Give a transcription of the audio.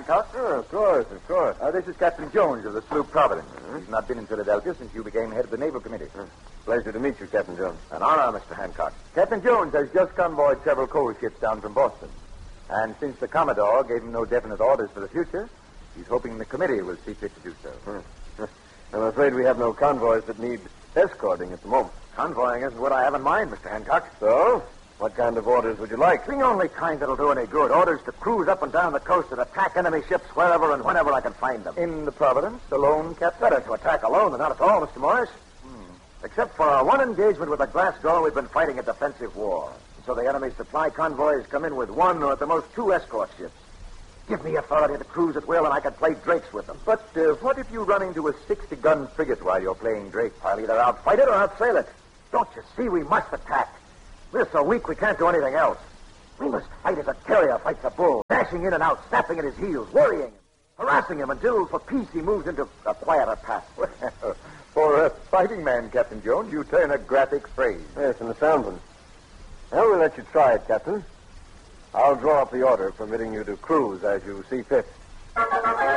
Hancock? Oh, of course. This is Captain Jones of the sloop Providence. He's not been in Philadelphia since you became head of the Naval Committee. Pleasure to meet you, Captain Jones. An honor, Mr. Hancock. Captain Jones has just convoyed several coal ships down from Boston. And since the Commodore gave him no definite orders for the future, he's hoping the committee will see fit to do so. I'm afraid we have no convoys that need escorting at the moment. Convoying isn't what I have in mind, Mr. Hancock. So, what kind of orders would you like? The only kind that'll do any good. Orders to cruise up and down the coast and attack enemy ships wherever and whenever I can find them. In the Providence, alone, Captain? Better to attack alone than not at all, Mr. Morris. Except for our one engagement with the Glasgow, we've been fighting a defensive war. So the enemy's supply convoys come in with one or at the most two escort ships. Give me authority to cruise at will, and I can play drakes with them. But what if you run into a 60-gun frigate while you're playing drake? I'll either outfight it or outsail it. Don't you see? We must attack. We're so weak we can't do anything else. We must fight as a terrier fights a bull, dashing in and out, snapping at his heels, worrying him, harassing him until, for peace, he moves into a quieter path. Well, for a fighting man, Captain Jones, you turn a graphic phrase. Yes, and a sound one. Well, we'll let you try it, Captain. I'll draw up the order permitting you to cruise as you see fit.